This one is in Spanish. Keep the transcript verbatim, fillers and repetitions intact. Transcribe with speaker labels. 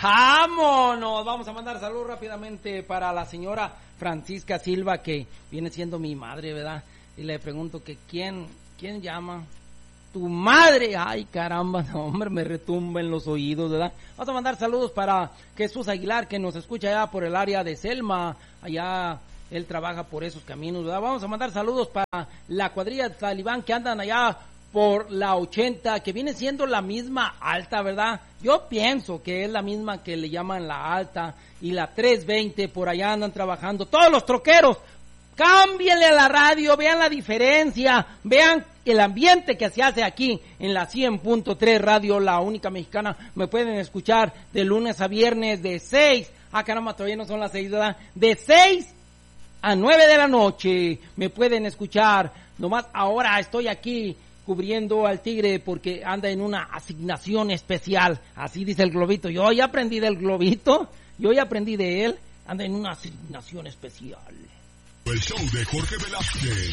Speaker 1: ¡Vámonos! Vamos a mandar saludos rápidamente para la señora Francisca Silva, que viene siendo mi madre, ¿verdad? Y le pregunto que quién, quién llama. Tu madre. Ay, caramba, no, hombre, me retumba en los oídos, ¿verdad? Vamos a mandar saludos para Jesús Aguilar, que nos escucha allá por el área de Selma. Allá él trabaja por esos caminos, ¿verdad? Vamos a mandar saludos para la cuadrilla de Talibán que andan allá por la ochenta, que viene siendo la misma alta, ¿verdad? Yo pienso que es la misma que le llaman la alta, y la trescientos veinte, por allá andan trabajando todos los troqueros. Cámbienle a la radio, vean la diferencia, vean el ambiente que se hace aquí en la cien punto tres Radio, la única mexicana. Me pueden escuchar de lunes a viernes de seis, ah caramba, todavía no son las seis, ¿verdad? De seis a nueve de la noche, me pueden escuchar. Nomás ahora estoy aquí cubriendo al Tigre porque anda en una asignación especial, así dice el globito. Yo ya aprendí del globito, yo ya aprendí de él, anda en una asignación especial.
Speaker 2: El show de Jorge Velázquez.